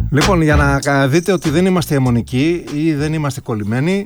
Λοιπόν, για να δείτε ότι δεν είμαστε αιμονικοί ή δεν είμαστε κολλημένοι,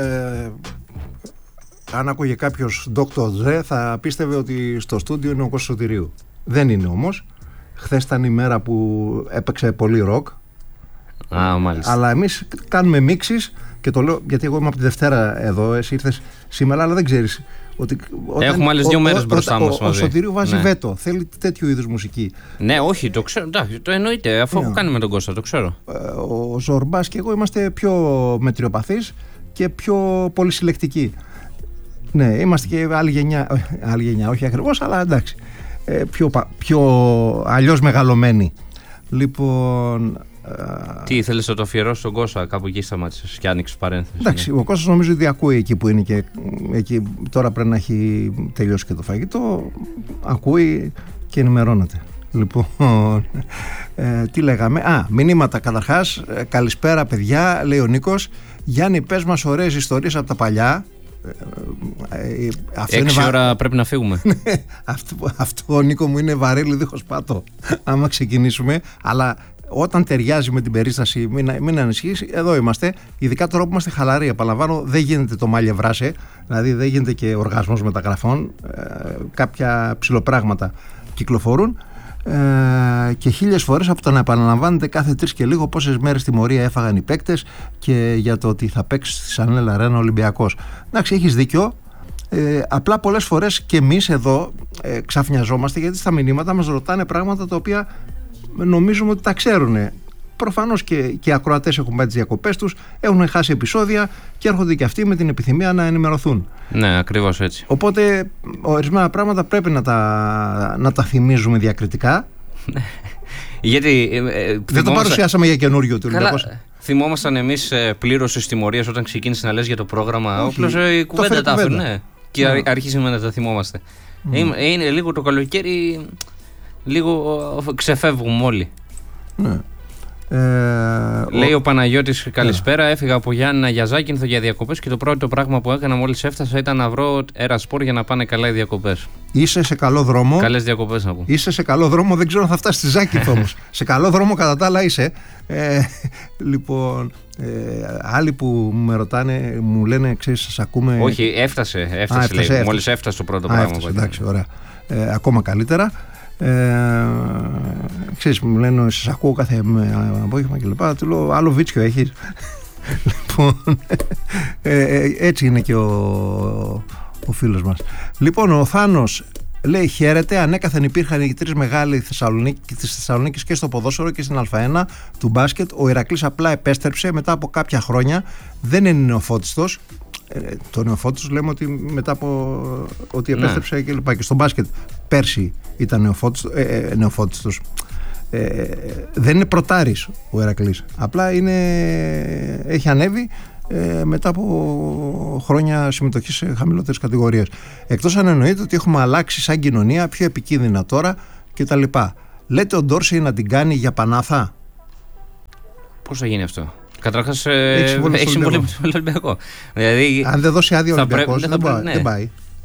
αν άκουγε κάποιος Dr. Dre θα πίστευε ότι στο στούντιο είναι ο Κώστας Σωτηρίου. Δεν είναι όμως. Χθες ήταν η μέρα που έπαιξε πολύ ροκ. Μάλιστα. Αλλά εμείς κάνουμε μίξεις και το λέω γιατί εγώ είμαι από τη Δευτέρα εδώ, εσύ ήρθες σήμερα, αλλά δεν ξέρεις ότι έχουμε άλλες 2 μέρες μπροστά μας. Ο Σωτηρίου βάζει βέτο, θέλει τέτοιου είδους μουσική. Ναι, όχι, το ξέρω, το εννοείται, αφού έχω κάνει με τον Κώστα, το ξέρω. Ο Ζορμπάς και εγώ είμαστε πιο μετριοπαθείς και πιο πολυσυλλεκτικοί. Ναι, είμαστε και άλλη γενιά, όχι ακριβώς, αλλά εντάξει, πιο αλλιώς μεγαλωμένοι. Λοιπόν... Τι ήθελες να το αφιερώσεις στον Κώστα, κάπου εκεί σταμάτησες και άνοιξες παρένθεση. Εντάξει, ο Κώστας νομίζω ότι ακούει εκεί που είναι και εκεί, τώρα πρέπει να έχει τελειώσει και το φαγητό, ακούει και ενημερώνεται. Λοιπόν, τι λέγαμε, μηνύματα καταρχάς, καλησπέρα παιδιά, λέει ο Νίκος. Γιάννη, πες μας ωραίες ιστορίες από τα παλιά. 6 ώρα πρέπει να φύγουμε. Αυτό, Νίκο μου, είναι βαρέλι δίχως πάτο άμα ξεκινήσουμε, αλλά όταν ταιριάζει με την περίσταση, μην ανησυχείς, εδώ είμαστε. Ειδικά τώρα που είμαστε χαλαροί, επαναλαμβάνω, δεν γίνεται το μάλια βράσε, δηλαδή δεν γίνεται και οργασμός μεταγραφών, κάποια ψιλοπράγματα κυκλοφορούν. Και 1000 φορές από το να επαναλαμβάνεται κάθε 3 και λίγο πόσες μέρες τιμωρία έφαγαν οι παίκτες και για το ότι θα παίξει στη Σανέλ Αρένα Ολυμπιακός. Εντάξει, έχεις δίκιο. Απλά πολλές φορές και εμείς εδώ ξαφνιαζόμαστε γιατί στα μηνύματα μας ρωτάνε πράγματα τα οποία νομίζουμε ότι τα ξέρουν. Προφανώς και οι ακροατές έχουν πάει τις διακοπές τους, έχουν χάσει επεισόδια και έρχονται και αυτοί με την επιθυμία να ενημερωθούν. Ναι, ακριβώς έτσι. Οπότε ορισμένα πράγματα πρέπει να τα θυμίζουμε διακριτικά. Γιατί δεν το παρουσιάσαμε για καινούριο του Ολυμπιακός. Θυμόμασταν εμείς πλήρως της τιμωρίας όταν ξεκίνησε να λες για το πρόγραμμα. Όπλος η κουβέντα τα έφερνε. Και αρχίσαμε να τα θυμόμαστε. Είναι λίγο το καλοκαίρι, λίγο ξεφεύγουμε όλοι. Ναι. Λέει ο Παναγιώτης, καλησπέρα. Έφυγα από Γιάννηνα για Ζάκυνθο για διακοπές και το πρώτο πράγμα που έκανα μόλις έφτασα ήταν να βρω Ερασπορ για να πάνε καλά οι διακοπές. Είσαι σε καλό δρόμο. Καλές διακοπές να πω. Είσαι σε καλό δρόμο, δεν ξέρω αν θα φτάσει στη Ζάκυνθο όμως. Σε καλό δρόμο κατά τα άλλα είσαι. Λοιπόν, άλλοι που με ρωτάνε, μου λένε, ξέρεις, σας ακούμε. Όχι, έφτασε λέει. Μόλις έφτασε το πρώτο πράγμα. Εντάξει, ωραία. Ακόμα καλύτερα. Ξέρεις, μου λένε σας ακούω κάθε απόγευμα και λοιπά. Του λέω, άλλο βίτσιο έχεις? Λοιπόν, έτσι είναι και ο φίλος μας. Λοιπόν, ο Θάνος λέει, χαίρετε, ανέκαθεν υπήρχαν οι 3 μεγάλοι της Θεσσαλονίκης και στο ποδόσφαιρο και στην Α1 του μπάσκετ. Ο Ηρακλής απλά επέστρεψε μετά από κάποια χρόνια, δεν είναι νεοφώτιστος. Το νεοφώτιστος λέμε ότι μετά από ότι επέστρεψε και λοιπά. Και στο μπάσκετ πέρσι ήταν νεοφώτιστος. Δεν είναι πρωτάρης ο Ηρακλής, απλά έχει ανέβει μετά από χρόνια συμμετοχή σε χαμηλότερες κατηγορίες. Εκτός αν εννοείται ότι έχουμε αλλάξει σαν κοινωνία, πιο επικίνδυνα τώρα κτλ. Λέτε ο Ντόρσεϊ να την κάνει για Πανάθα? Πώς θα γίνει αυτό? Καταρχάς έχει συμβολή με τον Ολυμπιακό. Δηλαδή, αν δεν δώσει άδεια ο Ολυμπιακός δεν πάει.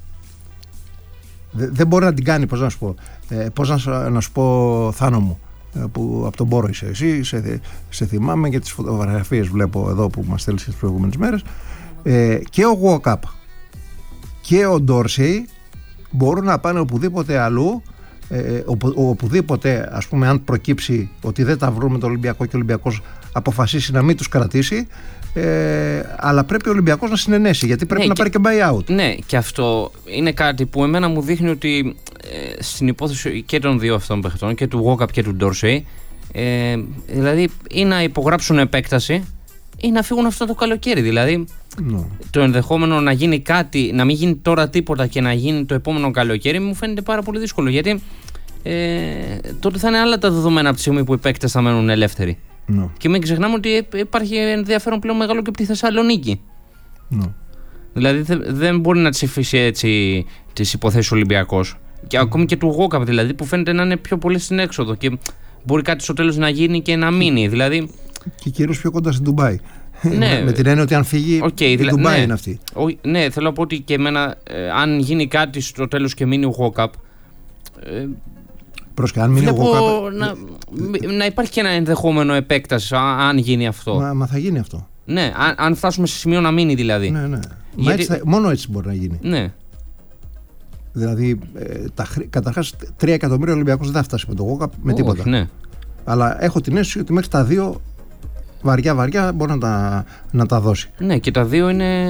Δεν μπορεί να την κάνει, πώς να σου πω. Πώς να σου πω, Θάνο μου, που από τον Πόρο είσαι εσύ, σε θυμάμαι και τις φωτογραφίες βλέπω εδώ που μας στέλνεις τις προηγούμενες μέρες. Και ο Γουοκάπ και ο Ντόρσεϊ μπορούν να πάνε οπουδήποτε αλλού, οπουδήποτε, ας πούμε, αν προκύψει ότι δεν τα βρούμε το Ολυμπιακό και ο Ολυμπιακός αποφασίσει να μην τους κρατήσει, αλλά πρέπει ο Ολυμπιακός να συνενέσει, γιατί πρέπει να πάρει και buyout. Ναι, και αυτό είναι κάτι που εμένα μου δείχνει ότι στην υπόθεση και των δύο αυτών παιχτών, και του Γουόκαπ και του Ντόρσεϊ, δηλαδή ή να υπογράψουν επέκταση ή να φύγουν αυτό το καλοκαίρι. Δηλαδή το ενδεχόμενο να γίνει κάτι, να μην γίνει τώρα τίποτα και να γίνει το επόμενο καλοκαίρι, μου φαίνεται πάρα πολύ δύσκολο, γιατί τότε θα είναι άλλα τα δεδομένα από τη στιγμή που οι παίκτες θα μένουν ελεύθεροι. Και μην ξεχνάμε ότι υπάρχει ενδιαφέρον πλέον μεγάλο και από τη Θεσσαλονίκη. Δηλαδή δεν μπορεί να τις αφήσει έτσι τις υποθέσεις Ολυμπιακός. Και ακόμη και του Γόκαπ, δηλαδή, που φαίνεται να είναι πιο πολύ στην έξοδο και μπορεί κάτι στο τέλος να γίνει και να μείνει. Δηλαδή, και κυρίως πιο κοντά στην Ντουμπάι. Ναι, με την έννοια ότι αν φύγει, η Ντουμπάι είναι αυτή. Ναι, θέλω να πω ότι και εμένα, αν γίνει κάτι στο τέλος και μείνει ο Γόκαπ, Προσκε, αν μείνει Βλέπω εγώ να υπάρχει και ένα ενδεχόμενο επέκταση, αν γίνει αυτό. Μα θα γίνει αυτό. Ναι, αν φτάσουμε σε σημείο να μείνει δηλαδή. Ναι. Μα έτσι μόνο έτσι μπορεί να γίνει. Ναι. Δηλαδή, καταρχάς 3 εκατομμύρια Ολυμπιακός δεν θα φτάσει με το Walkup με τίποτα. Όχι, ναι. Αλλά έχω την αίσθηση ότι μέχρι τα 2 βαριά μπορεί να τα δώσει. Ναι, και τα δύο είναι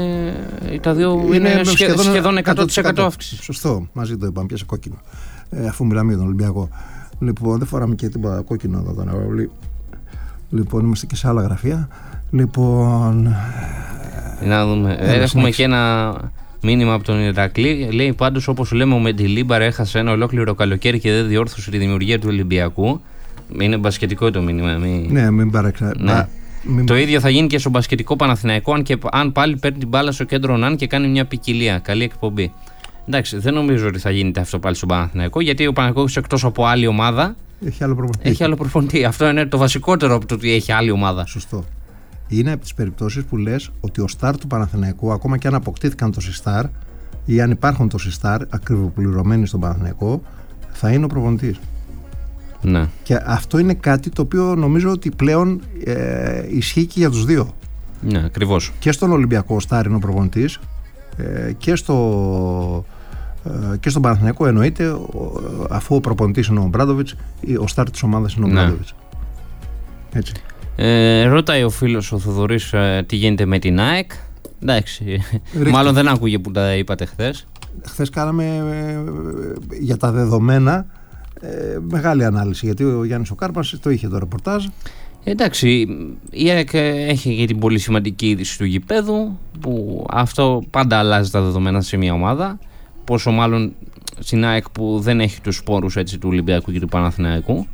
σχεδόν 100% αύξηση. Σωστό, μαζί το είπαμε, πιάσε κόκκινο. Αφού μιλάμε για τον Ολυμπιακό. Λοιπόν, δεν φοράμε και τίποτα κόκκινο εδώ τον Ευρωλή. Λοιπόν, είμαστε και σε άλλα γραφεία. Λοιπόν. Να δούμε. Έχουμε και ένα μήνυμα από τον Ηρακλή. Λέει πάντως, όπως λέμε, ο Μεντιλίμπαρ έχασε ένα ολόκληρο καλοκαίρι και δεν διόρθωσε τη δημιουργία του Ολυμπιακού. Είναι μπασκετικό το μήνυμα. Ναι, μην παρεξηγείτε. Το ίδιο θα γίνει και στο μπασκετικό Παναθηναϊκό, αν πάλι παίρνει την μπάλα στο κέντρο Ναν και κάνει μια ποικιλία. Καλή εκπομπή. Εντάξει, δεν νομίζω ότι θα γίνεται αυτό πάλι στον Παναθηναϊκό, γιατί ο Παναθηναϊκός εκτός από άλλη ομάδα έχει άλλο προπονητή. Αυτό είναι το βασικότερο από το ότι έχει άλλη ομάδα. Σωστό. Είναι από τις περιπτώσεις που λες ότι ο στάρ του Παναθηναϊκού, ακόμα και αν αποκτήθηκαν το Σιστάρ ή αν υπάρχουν το Σιστάρ ακριβοπληρωμένοι στον Παναθηναϊκό, θα είναι ο προπονητής. Ναι. Και αυτό είναι κάτι το οποίο νομίζω ότι πλέον ισχύει και για τους δύο. Ναι, ακριβώς. Και στον Ολυμπιακό στάρ είναι ο προπονητής και στον Παναθηναϊκό εννοείται, αφού ο προπονητής είναι ο Μπράντοβιτς, ο στάρ της ομάδας είναι ο Μπράντοβιτς. Έτσι. Ρωτάει ο φίλος ο Θοδωρής τι γίνεται με την ΑΕΚ. Εντάξει, μάλλον δεν άκουγε που τα είπατε χθες. Χθες κάναμε για τα δεδομένα μεγάλη ανάλυση, γιατί ο Γιάννης ο Κάρπας το είχε το ρεπορτάζ. Εντάξει, η ΑΕΚ έχει και την πολύ σημαντική είδηση του γηπέδου, που αυτό πάντα αλλάζει τα δεδομένα σε μια ομάδα, πόσο μάλλον στην ΑΕΚ που δεν έχει τους σπόρους έτσι, του Ολυμπιακού και του Παναθηναϊκού.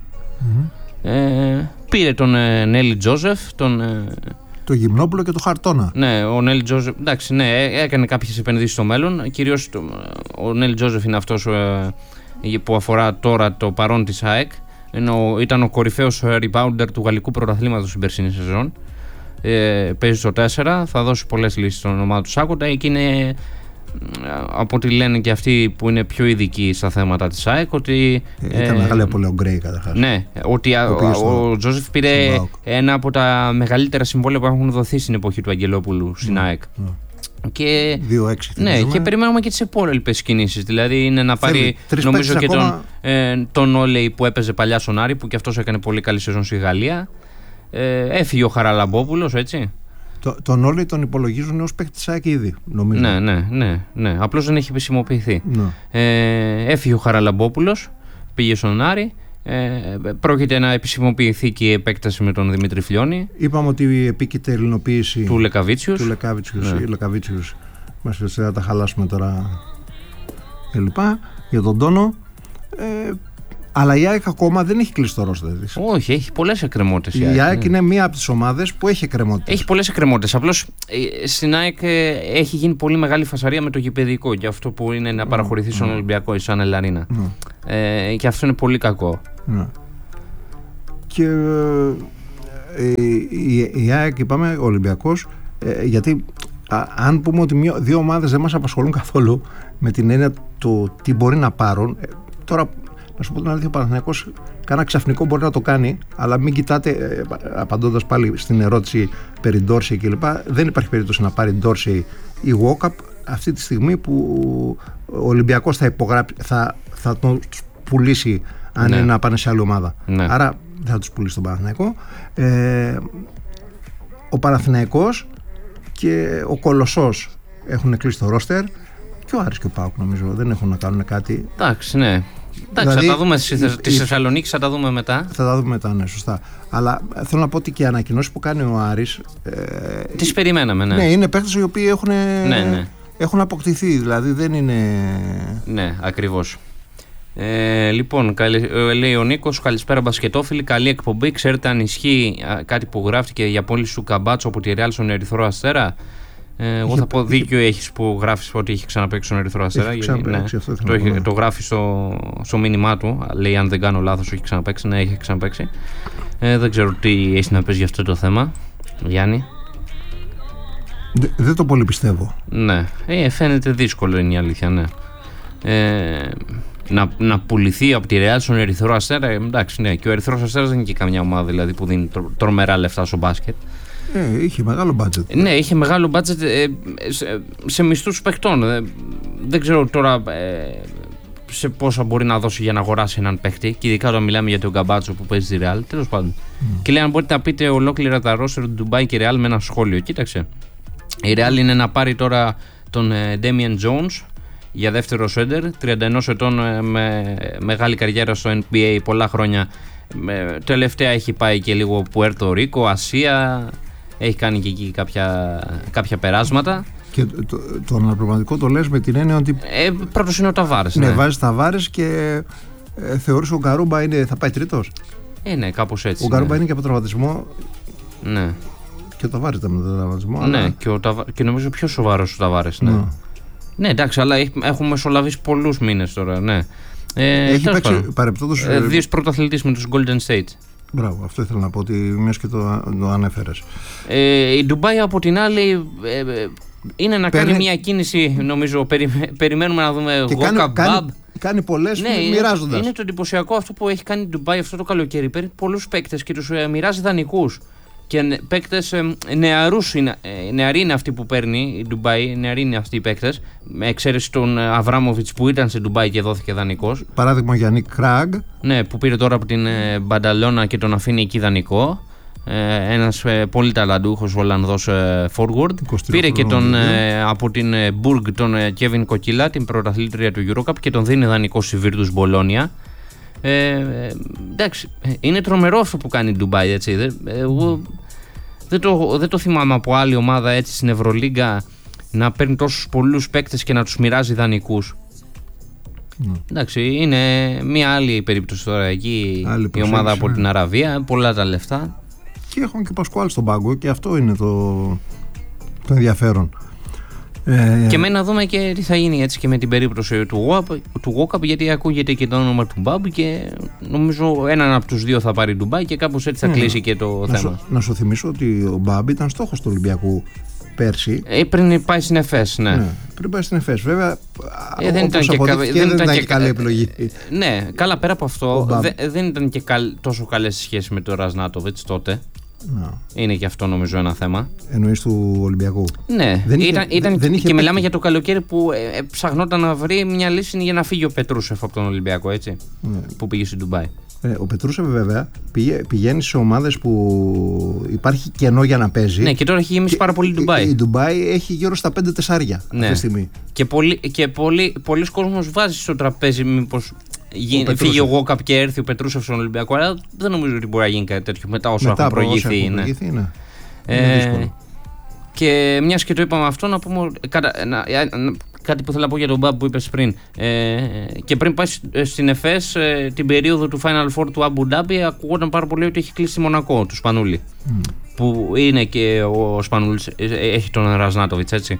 Πήρε τον Νέλη Τζόζεφ, το Γυμνόπουλο και το Χαρτόνα. Ναι, ο Νέλη Τζόζεφ, εντάξει, ναι, έκανε κάποιες επενδύσεις στο μέλλον. Κυρίως ο Νέλη Τζόζεφ είναι αυτός που αφορά τώρα το παρόν της ΑΕΚ. Ήταν ο κορυφαίος rebounder του γαλλικού πρωταθλήματος στην περσινή σεζόν. Παίζει στο 4, θα δώσει πολλές λύσεις στον ομάδα του Σάκοντα και είναι, από ό,τι λένε και αυτοί που είναι πιο ειδικοί στα θέματα της ΑΕΚ, ότι ήταν μεγάλη από Λέο Γκρέι καταρχάς. Ναι, ότι ο Τζόζεφ πήρε ένα από τα μεγαλύτερα συμβόλαια που έχουν δοθεί στην εποχή του Αγγελόπουλου στην ΑΕΚ. Και, 2-6, ναι, και περιμένουμε και τις υπόλοιπες κινήσεις. Δηλαδή είναι να πάρει, νομίζω, και τον Όλεϊ που έπαιζε παλιά στον Άρη, που και αυτός έκανε πολύ καλή σεζόν στη Γαλλία. Έφυγε ο Χαραλαμπόπουλος, έτσι. Τον Όλεϊ τον υπολογίζουν ως παίκτη της ΑΕΚ ήδη, νομίζω. Ναι. Απλώς δεν έχει επισημοποιηθεί. Έφυγε ο Χαραλαμπόπουλος, πήγε στον Άρη. Πρόκειται να επισημοποιηθεί και η επέκταση με τον Δημήτρη Φλιώνη. Είπαμε ότι επίκειται ελληνοποίηση του Λεκαβίτσιους. Λεκαβίτσιους. Μας θα τα χαλάσουμε τώρα κλπ. Για τον Τόνο. Αλλά η ΑΕΚ ακόμα δεν έχει κλείσει το ρόστερ της. Όχι, έχει πολλές εκκρεμότητες. Η ΑΕΚ είναι μία από τις ομάδες που έχει εκκρεμότητες. Έχει πολλές εκκρεμότητες. Απλώς στην ΑΕΚ έχει γίνει πολύ μεγάλη φασαρία με το γηπεδικό, και αυτό που είναι να παραχωρηθεί στον Ολυμπιακό ή σαν Ελαρίνα. Και αυτό είναι πολύ κακό. Και η ΑΕΚ, είπαμε, ο Ολυμπιακός, γιατί αν πούμε ότι δύο ομάδες δεν μας απασχολούν καθόλου με την έννοια του τι μπορεί να πάρουν, τώρα να σου πω την αλήθεια, ο Παναθηναϊκός κάνα ξαφνικό μπορεί να το κάνει, αλλά μην κοιτάτε, απαντώντας πάλι στην ερώτηση περί Ντόρσεϊ κλπ, δεν υπάρχει περίπτωση να πάρει Ντόρσεϊ ή Walkup αυτή τη στιγμή που ο Ολυμπιακός θα τον πουλήσει αν είναι να πάνε σε άλλη ομάδα. Άρα δεν θα τους πουλήσει τον Παναθηναϊκό. Ο Παναθηναϊκός και ο Κολοσσός έχουν κλείσει το ρόστερ, και ο Άρης και ο ΠΑΟΚ νομίζω δεν έχουν να κάνουν κάτι. Εντάξει, ναι. Εντάξει, δηλαδή, θα τα δούμε στη Θεσσαλονίκη, θα τα δούμε μετά. Θα τα δούμε μετά, ναι, σωστά. Αλλά θέλω να πω ότι και οι ανακοινώσεις που κάνει ο Άρης. Τις περιμέναμε, ναι. Ναι, είναι παίκτες οι οποίοι έχουν αποκτηθεί, δηλαδή δεν είναι. Ναι, ακριβώς. Λοιπόν, λέει ο Νίκος, καλησπέρα μπασκετόφιλοι, καλή εκπομπή. Ξέρετε αν ισχύει κάτι που γράφτηκε για πώληση του Καμπάτσο από τη Ρεάλ στον Ερυθρό Αστέρα? Εγώ θα πω δίκιο έχεις που γράφεις ότι έχει ξαναπαίξει στον Ερυθρό Αστέρα. Το γράφει στο μήνυμά του. Λέει, αν δεν κάνω λάθος, έχει ξαναπαίξει. Ναι, έχει ξαναπαίξει. Δεν ξέρω τι έχει να πεις για αυτό το θέμα, Γιάννη. Δεν το πολύ πιστεύω. Ναι, φαίνεται δύσκολο, είναι η αλήθεια, ναι. να πουληθεί από τη Real στον Ερυθρό Αστέρα. Εντάξει, ναι, και ο Ερυθρός Αστέρας δεν είναι και καμιά ομάδα δηλαδή, που δίνει τρομερά λεφτά στο μπάσκετ. Είχε μεγάλο μπάτζετ. Ναι, είχε μεγάλο μπάτζετ σε μισθούς παιχτών. Δεν ξέρω τώρα σε πόσα μπορεί να δώσει για να αγοράσει έναν παίχτη. Και ειδικά όταν μιλάμε για τον Γκαμπάτσο που παίζει στη Real. Τέλος πάντων. Και λέει, αν μπορείτε να πείτε ολόκληρα τα ρόστερ του Ντουμπάι και Real με ένα σχόλιο. Κοίταξε. Η Real είναι να πάρει τώρα τον Damian Jones για δεύτερο σέντερ. 31 ετών, με μεγάλη καριέρα στο NBA, πολλά χρόνια. Τελευταία έχει πάει και λίγο Πουέρτο Ρίκο, Ασία. Έχει κάνει και εκεί κάποια περάσματα. Και το αναπληρωματικό το λες με την έννοια ότι. Πρώτος είναι ο Ταβάρες. Ναι, βάζει Ταβάρες και θεωρείς ο Γκαρούμπα θα πάει τρίτος. Ναι, κάπως έτσι. Ο Γκαρούμπα είναι και από τραυματισμό. Ναι. Και ο Ταβάρες ήταν με τον τραυματισμό. Ναι, αλλά... και νομίζω πιο σοβαρός ο Ταβάρες. Ναι. Ναι, εντάξει, αλλά έχουμε μεσολαβήσει πολλούς μήνες τώρα. Ναι. Έχει παίξει παρεπτόντως. 2 πρωταθλητής με τους Golden State. Μπράβο, αυτό ήθελα να πω, ότι μιας και το ανέφερες. Η Ντουμπάι από την άλλη είναι να κάνει μια κίνηση, νομίζω. Περιμένουμε να δούμε. Κάνει πολλές μοιράζοντας. Είναι το εντυπωσιακό αυτό που έχει κάνει η Ντουμπάι αυτό το καλοκαίρι. Παίρνει πολλούς παίκτες και τους μοιράζει δανεικούς. Και παίκτες νεαρούς νεαροί είναι αυτοί που παίρνει η Ντουμπάι, νεαροί είναι αυτοί οι παίκτες. Με εξαίρεση τον Αβράμοβιτς που ήταν σε Ντουμπάι και δόθηκε δανεικός. Παράδειγμα για Νίκ Κράγκ. Ναι, που πήρε τώρα από την Μπανταλώνα και τον αφήνει εκεί δανεικό. Ένας πολύ ταλαντούχος Ολλανδός forward. Πήρε και τον από την Μπουργκ τον Κέβιν Κοκκίλα, την πρωταθλήτρια του Eurocup, και τον δίνει δανεικό στη Virtus Μπολόνια. Εντάξει, είναι τρομερό αυτό που κάνει η Ντουμπάι, έτσι. Δεν το θυμάμαι από άλλη ομάδα έτσι στην Ευρωλίγκα να παίρνει τόσους πολλούς παίκτες και να τους μοιράζει δανεικούς. Εντάξει, είναι μια άλλη περίπτωση τώρα εκεί. Η ομάδα από την Αραβία, πολλά τα λεφτά. Και έχουν και Πασκουάλ στον πάγκο, και αυτό είναι το ενδιαφέρον. Και μένει να δούμε και τι θα γίνει έτσι και με την περίπτωση του Walkup, γιατί ακούγεται και το όνομα του Μπαμπ και νομίζω έναν από τους δύο θα πάρει Ντουμπάι και κάπως έτσι θα κλείσει και το θέμα. Να σου θυμίσω ότι ο Μπαμπ ήταν στόχος του Ολυμπιακού πέρσι. Πριν πάει στην ΕΦΕΣ, ναι. Πριν πάει στην ΕΦΕΣ, βέβαια. Δεν ήταν και καλή επιλογή. Ναι, καλά, πέρα από αυτό, δεν ήταν και τόσο καλές σχέσεις με τον Ραζνάτοβιτς τότε. Είναι και αυτό νομίζω ένα θέμα. Εννοείς του Ολυμπιακού? Ναι, και μιλάμε για το καλοκαίρι που ψαχνόταν να βρει μια λύση για να φύγει ο Πετρούσεφ από τον Ολυμπιακό, έτσι. Που πήγε στην Ντουμπάι. Ο Πετρούσεφ βέβαια πηγαίνει σε ομάδες που υπάρχει κενό για να παίζει. Ναι, και τώρα έχει γεμίσει πάρα πολύ η Ντουμπάι. Η Ντουμπάι έχει γύρω στα 5 τεσσάρια αυτή τη στιγμή. Και πολλοί κόσμος βάζει στο τραπέζι μήπως φύγει ο Walkup και έρθει ο Πετρούσεφ στον Ολυμπιακό, αλλά δεν νομίζω ότι μπορεί να γίνει κάτι τέτοιο μετά όσο έχουν προηγηθεί. Ναι. Και μιας και το είπαμε αυτό, να πούμε κάτι που θέλω να πω για τον Μπαμπ που είπες πριν. Και πριν πάει στην ΕΦΕΣ την περίοδο του Final Four του Αμπου Ντάμπι, ακούγονταν πάρα πολύ ότι έχει κλείσει Μονακό του Σπανούλη. Που είναι και ο Σπανούλης, έχει τον Ραζνάτοβιτς, έτσι.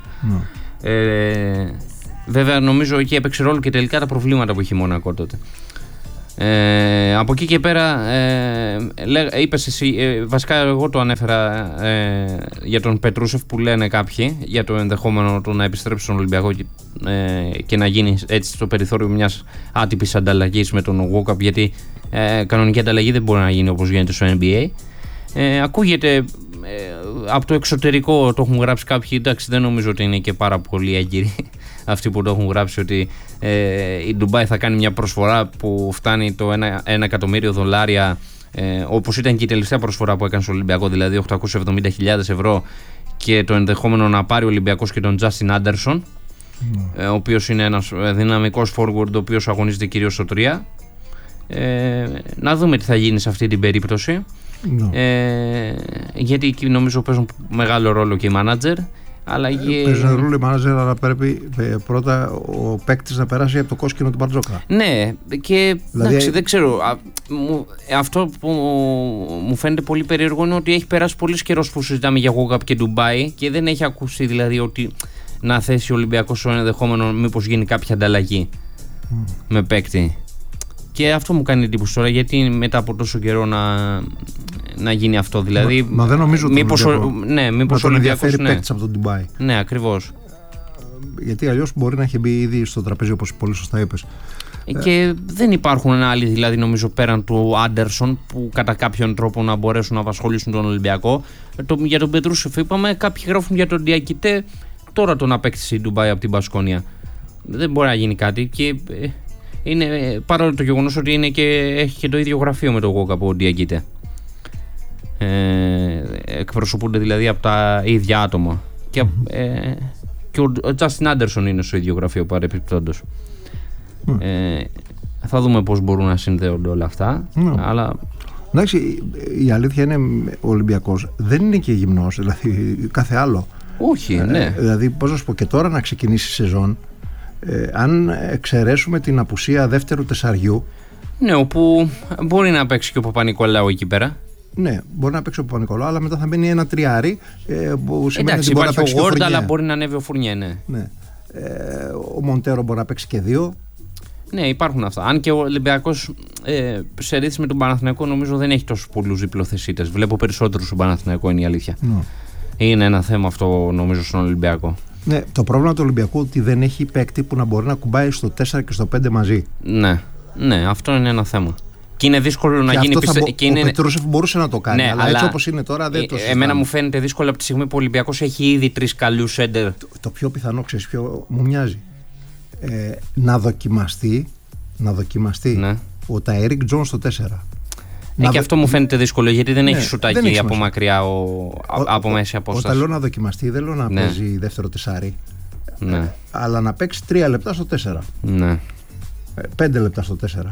Βέβαια νομίζω εκεί έπαιξε ρόλο και τελικά τα προβλήματα που είχε η Μονακό τότε. Από εκεί και πέρα είπες εσύ, βασικά εγώ το ανέφερα για τον Πετρούσεφ που λένε κάποιοι για το ενδεχόμενο του να επιστρέψει στον Ολυμπιακό και να γίνει έτσι στο περιθώριο μιας άτυπης ανταλλαγής με τον Walkup, γιατί κανονική ανταλλαγή δεν μπορεί να γίνει όπως γίνεται στο NBA. Ακούγεται από το εξωτερικό, το έχουν γράψει κάποιοι, εντάξει, δεν νομίζω ότι είναι και πάρα πολύ έγκυροι αυτοί που το έχουν γράψει, ότι η Ντουμπάι θα κάνει μια προσφορά που φτάνει το $1 εκατομμύριο, όπως ήταν και η τελευταία προσφορά που έκανε στο Ολυμπιακό, δηλαδή 870.000 ευρώ, και το ενδεχόμενο να πάρει ο Ολυμπιακός και τον Τζάστιν Άντερσον, ο οποίος είναι ένας δυναμικός forward, ο οποίος αγωνίζεται κυρίως στο 3. Να δούμε τι θα γίνει σε αυτή την περίπτωση. Γιατί εκεί νομίζω παίζουν μεγάλο ρόλο και οι μάνατζερ. Παίζουν ρόλο οι μάνατζερ, αλλά πρέπει πρώτα ο παίκτης να περάσει από το κόσκινο του Μπαρτζόκα. Ναι, και δηλαδή, δεν ξέρω. Αυτό που μου φαίνεται πολύ περίεργο είναι ότι έχει περάσει πολύ καιρός που συζητάμε για Walkup και Ντουμπάι και δεν έχει ακούσει δηλαδή ότι να θέσει ο Ολυμπιακός στο ενδεχόμενο μήπως γίνει κάποια ανταλλαγή με παίκτη. Και αυτό μου κάνει εντύπωση τώρα, γιατί μετά από τόσο καιρό να γίνει αυτό, δηλαδή. Μα δεν νομίζω ότι μήπως ο Ολυμπιακός παίκτης από τον Ντουμπάι. Ναι, ακριβώς. Γιατί αλλιώς μπορεί να έχει μπει ήδη στο τραπέζι, όπως πολύ σωστά είπες. Και δεν υπάρχουν άλλοι, δηλαδή, νομίζω, πέραν του Άντερσον που κατά κάποιον τρόπο να μπορέσουν να απασχολήσουν τον Ολυμπιακό. Για τον Πετρούσεφ είπαμε, κάποιοι γράφουν για τον Ντιακιτέ, τώρα τον απέκτησε η Ντουμπάι από την Μπασκόνια. Δεν μπορεί να γίνει κάτι. Και είναι, παρόλο το γεγονός ότι έχει και το ίδιο γραφείο με τον Γόκα από τον Ντιακιτέ. Εκπροσωπούνται δηλαδή από τα ίδια άτομα. Και ο Τζάστιν Άντερσον είναι στο ίδιο γραφείο παρεπιπτόντως. Θα δούμε πώς μπορούν να συνδέονται όλα αυτά. Αλλά... Εντάξει, η αλήθεια είναι ο Ολυμπιακός δεν είναι και γυμνός, δηλαδή κάθε άλλο. Όχι, ναι. Δηλαδή, πώς να σου πω, και τώρα να ξεκινήσει η σεζόν, αν εξαιρέσουμε την απουσία δεύτερου τεσσαριού. Ναι, όπου μπορεί να παίξει και ο Παπα-Νικολάου εκεί πέρα. Ναι, μπορεί να παίξει ο Παπα-Νικολάου, αλλά μετά θα μπαίνει ένα τριάρι. Που εντάξει, υπάρχει ο Γόρντα, αλλά μπορεί να ανέβει ο Φουρνιέ, ναι. Ο Μοντέρο μπορεί να παίξει και δύο. Ναι, υπάρχουν αυτά. Αν και ο Ολυμπιακός σε ρύθμιση με τον Παναθηναϊκό, νομίζω δεν έχει τόσους πολλούς διπλοθεσίτες. Βλέπω περισσότερους στον Παναθηναϊκό, είναι η αλήθεια. Είναι ένα θέμα αυτό, νομίζω, στον Ολυμπιακό. Ναι, το πρόβλημα του Ολυμπιακού ότι δεν έχει παίκτη που να μπορεί να κουμπάει στο 4 και στο 5 μαζί. Ναι, αυτό είναι ένα θέμα. Και είναι δύσκολο να γίνει. Ο Πετρούσεφ μπορούσε να το κάνει, αλλά έτσι όπως είναι τώρα δεν το συζητάμε. Εμένα μου φαίνεται δύσκολο από τη στιγμή που ο Ολυμπιακός έχει ήδη 3 καλούς σέντερ. Το πιο πιθανό, ξέρεις ποιο μου μοιάζει. Να δοκιμαστεί ναι. ο Ταέρικ Τζον στο 4. Και αυτό μου φαίνεται δύσκολο, γιατί δεν έχει σουτάκι από μακριά από μέση απόσταση. Όταν λέω να δοκιμαστεί, δεν λέω να παίζει δεύτερο τεσάρι. Ναι. Αλλά να παίξει 3 λεπτά στο 4. Ναι. 5 λεπτά στο 4.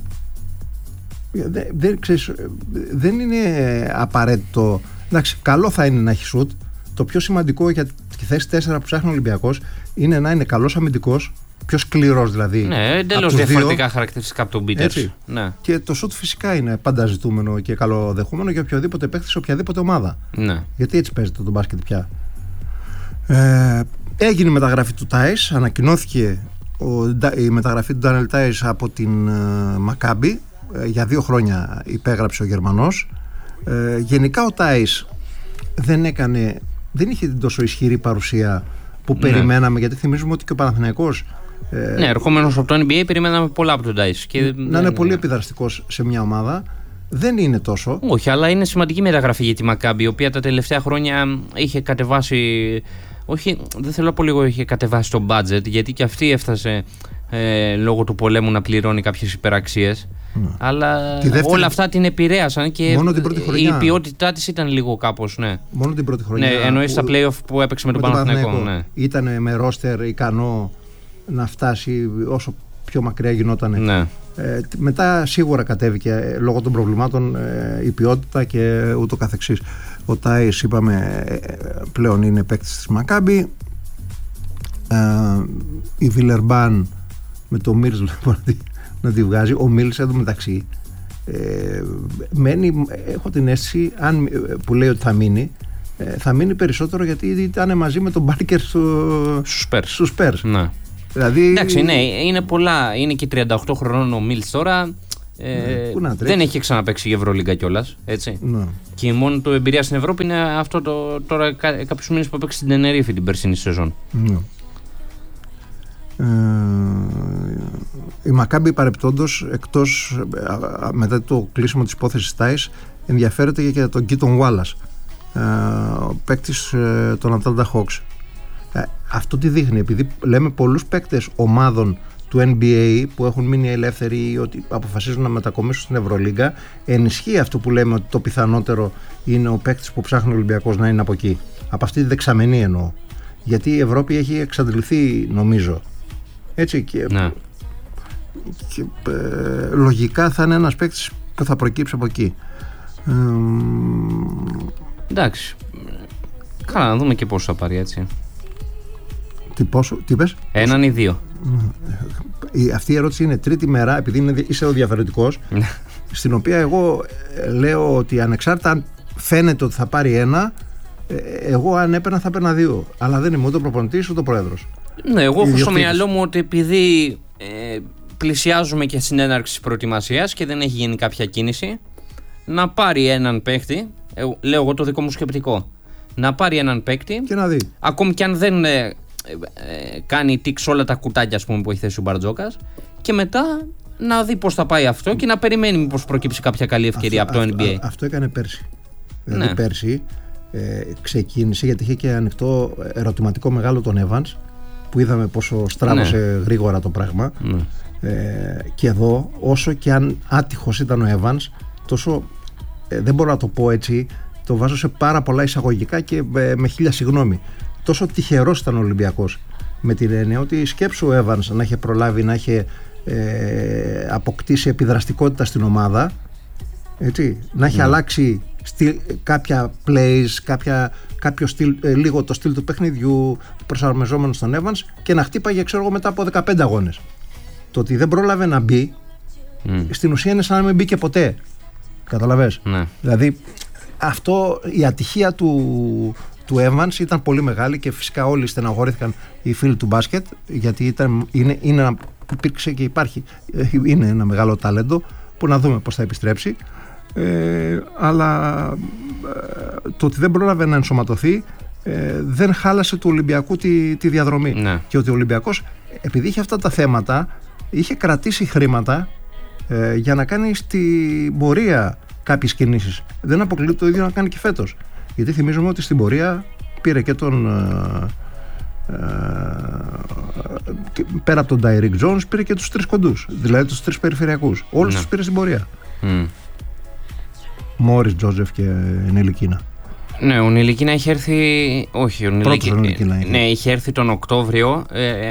Δεν είναι απαραίτητο. Εντάξει, καλό θα είναι να έχει σουτ. Το πιο σημαντικό για τη θέση 4 που ψάχνει ο Ολυμπιακός είναι να είναι καλός αμυντικός, πιο σκληρός δηλαδή. Ναι, εντελώς διαφορετικά χαρακτηριστικά από τον Πίτερς. Ναι. Και το σουτ φυσικά είναι πάντα ζητούμενο και καλοδεχούμενο για οποιοδήποτε παίχτη σε οποιαδήποτε ομάδα. Ναι. Γιατί έτσι παίζεται το μπάσκετ πια. Έγινε η μεταγραφή του Τάις, ανακοινώθηκε η μεταγραφή του Ντάνιελ Τάις από την Μακάμπι. Για 2 χρόνια υπέγραψε ο Γερμανός. Γενικά ο Τάις δεν είχε την τόσο ισχυρή παρουσία που περιμέναμε, γιατί θυμίζουμε ότι και ο Παναθηναϊκός ναι, ερχόμενος από το NBA περιμέναμε πολλά από τον Τάις. Να είναι πολύ επιδραστικός σε μια ομάδα. Δεν είναι τόσο. Όχι, αλλά είναι σημαντική μεταγραφή για τη Μακάμπι, η οποία τα τελευταία χρόνια είχε κατεβάσει. Όχι, δεν θέλω να πω λίγο είχε κατεβάσει το budget, γιατί και αυτή έφτασε λόγω του πολέμου να πληρώνει κάποιες υπεραξίες. Αλλά όλα αυτά την επηρέασαν και η ποιότητά της ήταν λίγο κάπως. Ναι. Μόνο την πρώτη χρονιά. Ναι, εννοείς τα play-off που έπαιξε με τον Παναθηναϊκό. Ναι. Ήταν με ρόστερ ικανό να φτάσει όσο πιο μακριά γινότανε. Ναι. Μετά σίγουρα κατέβηκε λόγω των προβλημάτων η ποιότητα και ούτω καθεξής. Ο Τάις, είπαμε, πλέον είναι παίκτης της Μακάμπι. Η Βιλερμπάν με το Μίρς να τη βγάζει. Ο Μίλς εδώ μεταξύ μένει, έχω την αίσθηση που λέει ότι θα μείνει περισσότερο, γιατί ήταν μαζί με τον Μπάρκερ στους Σπέρς. Ναι. Δηλαδή... Εντάξει, ναι, είναι πολλά. Είναι και 38 χρονών ο Μίλς τώρα. Δεν έχει ξαναπαίξει η Ευρωλίγκα κιόλας, έτσι. Ναι. Και η μόνη του εμπειρία στην Ευρώπη είναι αυτό τώρα κάποιους μήνες που έπαιξε στην Τενερίφη την περσινή σεζόν. Ναι. Η Μακάμπι παρεπτόντως, εκτός μετά το κλείσιμο της υπόθεσης Τάις, ενδιαφέρεται και για τον Κίτον Γουάλλας, παίκτης των Ατλάντα Χόκς. Αυτό τι δείχνει? Επειδή λέμε πολλούς παίκτες ομάδων του NBA που έχουν μείνει ελεύθεροι ή ότι αποφασίζουν να μετακομίσουν στην Ευρωλίγκα, ενισχύει αυτό που λέμε ότι το πιθανότερο είναι ο παίκτης που ψάχνει ο Ολυμπιακός να είναι από εκεί, από αυτή τη δεξαμενή εννοώ, γιατί η Ευρώπη έχει εξαντληθεί νομίζω, έτσι, και, ναι. και λογικά θα είναι ένας παίκτης που θα προκύψει από εκεί. Εντάξει, καλά, να δούμε και πόσο θα πάρει, έτσι. Τι πες? 1 ή 2. Αυτή η ερώτηση είναι τρίτη μέρα, επειδή είσαι ο διαφορετικός, στην οποία εγώ λέω ότι ανεξάρτητα αν φαίνεται ότι θα πάρει 1, εγώ αν έπαιρνα θα έπαιρνα 2. Αλλά δεν είμαι ούτε ο προπονητής ούτε ο πρόεδρος. Ναι, εγώ έχω στο μυαλό μου ότι επειδή πλησιάζουμε και στην έναρξη της προετοιμασίας και δεν έχει γίνει κάποια κίνηση, να πάρει έναν παίκτη, λέω εγώ το δικό μου σκεπτικό, να πάρει έναν παίκτη και να δει. Ακόμη και αν δεν κάνει τίξ όλα τα κουτάκια, ας πούμε, που έχει θέσει ο Μπαρτζόκας, και μετά να δει πώς θα πάει αυτό και να περιμένει μήπως προκύψει κάποια καλή ευκαιρία από το NBA. Αυτό έκανε πέρσι. Δηλαδή πέρσι ξεκίνησε, γιατί είχε και ανοιχτό ερωτηματικό μεγάλο τον Evans, που είδαμε πόσο στράβωσε γρήγορα το πράγμα. Και εδώ, όσο και αν άτυχος ήταν ο Evans, τόσο δεν μπορώ να το πω έτσι, το βάζω σε πάρα πολλά εισαγωγικά και με χίλια συγγνώμη, τόσο τυχερός ήταν ο Ολυμπιακός, με την έννοια ότι σκέψου ο Evans να είχε προλάβει να είχε αποκτήσει επιδραστικότητα στην ομάδα, έτσι, να έχει αλλάξει κάποια plays, κάποιο στυλ, λίγο το στυλ του παιχνιδιού προσαρμοζόμενο στον Evans, και να χτύπαγε, ξέρω εγώ, μετά από 15 αγώνες. Το ότι δεν πρόλαβε να μπει στην ουσία είναι σαν να μην μπήκε ποτέ. Καταλαβες? Ναι. Δηλαδή αυτό, η ατυχία του Evans ήταν πολύ μεγάλη, και φυσικά όλοι στεναχωρήθηκαν οι φίλοι του μπάσκετ, γιατί υπήρξε και υπάρχει, είναι ένα μεγάλο τάλεντο που να δούμε πώς θα επιστρέψει, αλλά το ότι δεν πρόλαβε να ενσωματωθεί δεν χάλασε του Ολυμπιακού τη διαδρομή. Ναι. Και ότι ο Ολυμπιακός, επειδή είχε αυτά τα θέματα, είχε κρατήσει χρήματα για να κάνει στην πορεία κάποιες κινήσεις. Δεν αποκλείεται το ίδιο να κάνει και φέτος, γιατί θυμίζουμε ότι στην πορεία πήρε και πέρα από τον Ντάιρικ Τζόνς, πήρε και τους 3 κοντούς, δηλαδή τους 3 περιφερειακούς. Όλους τους πήρε στην πορεία. Μόρις, Τζόζεφ και Νελικίνα. Ναι, ο Νελικίνα είχε έρθει. Όχι, ο Νελικίνα. Ναι, είχε έρθει τον Οκτώβριο.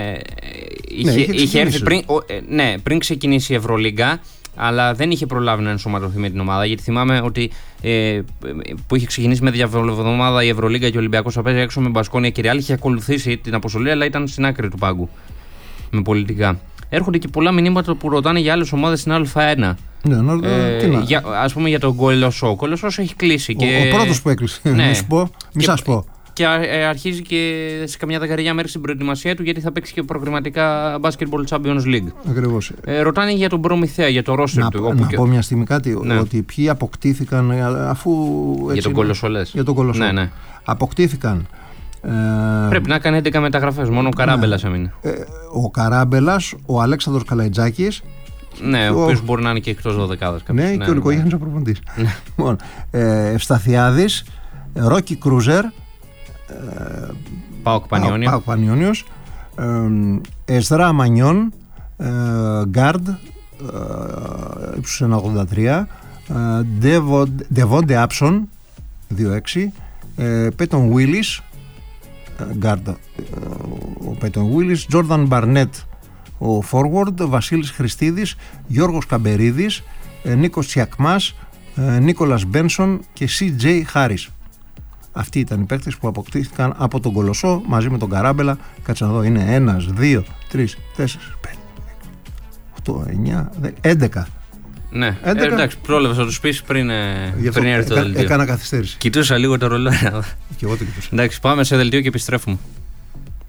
Είχε έρθει πριν ξεκινήσει η Ευρωλίγκα, αλλά δεν είχε προλάβει να ενσωματωθεί με την ομάδα. Γιατί θυμάμαι ότι που είχε ξεκινήσει με διαβολοβδομάδα η Ευρωλίγκα και ο Ολυμπιακός θα παίζει έξω με Μπασκόνια και Ρεάλ, είχε ακολουθήσει την αποστολή, αλλά ήταν στην άκρη του πάγκου με πολιτικά. Έρχονται και πολλά μηνύματα που ρωτάνε για άλλες ομάδες στην Α1. Ναι, ας πούμε για τον Κολοσσό. Ο Κολοσσός έχει κλείσει. Ο πρώτος που έκλεισε. Ναι. Μη σας πω. Και αρχίζει και σε καμιά δεκαετία μέρες στην προετοιμασία του, γιατί θα παίξει και προγραμματικά Basketball Champions League. Ακριβώς. Ρωτάνε για τον Προμηθέα, για το roster του. Να πω μια στιγμή κάτι, ότι ποιοι αποκτήθηκαν, αφού. Για τον Κολοσσό λες. Για τον Κολοσσό. Ναι. Αποκτήθηκαν. Πρέπει να κάνει 11 μεταγραφές. Μόνο ο Καράμπελας έμεινε. Ο Καράμπελας, ο Αλέξανδρος Καλαϊτζάκης. Ναι, ο οποίος μπορεί να είναι και εκτός 12. Ναι, και ο Νικογέννης ο προπονητής. Ευσταθιάδης, Ρόκι Κρούζερ, Πάοκ Πανιόνιος, Εσδρά Μανιόν, Γκάρντ, ύψους 1,83, Ντεβόντε Άψον, 2,6, Πέτον Βίλις, Γκάρντ, ο Πέτον Βίλις, Τζόρνταν Μπαρνέτ, ο Forward, Βασίλης Χριστίδης, Γιώργος Καμπερίδης, Νίκος Τσιακμάς, Νίκολας Μπένσον και CJ Χάρις. Αυτοί ήταν οι παίκτες που αποκτήθηκαν από τον Κολοσσό μαζί με τον Καράμπελα. Κάτσε να δω, είναι 1, 2, 3, 4, 5, 8, 9, 11. Ναι, εντάξει, πρόλαβες να τους πεις πριν έρθει το δελτίο. Έκανα καθυστέρηση. Κοιτούσα λίγο το ρολόι. Και εγώ το κοιτούσα. Εντάξει, πάμε σε δελτίο και επιστρέφουμε.